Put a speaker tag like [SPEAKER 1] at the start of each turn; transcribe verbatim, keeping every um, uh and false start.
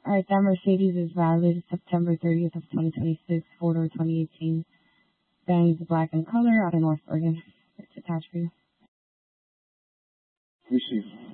[SPEAKER 1] Alright, that Mercedes is valid September thirtieth of twenty twenty-six, four-door twenty eighteen. Benz black in color out of North Bergen. It's attached for you.
[SPEAKER 2] Receive.